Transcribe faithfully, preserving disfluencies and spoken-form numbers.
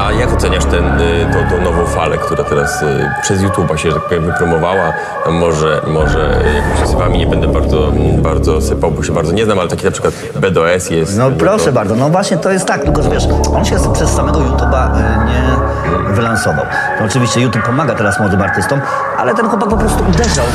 A jak oceniasz ten, tą, tą nową falę, która teraz przez YouTube'a się, że tak powiem, wypromowała? A może, może jakimiś sypami nie będę bardzo, bardzo sypał, bo się bardzo nie znam, ale taki na przykład B D O S jest... No proszę to... bardzo, no właśnie to jest tak, tylko że wiesz, on się przez samego YouTube'a nie wylansował. No, oczywiście YouTube pomaga teraz młodym artystom, ale ten chłopak po prostu uderzał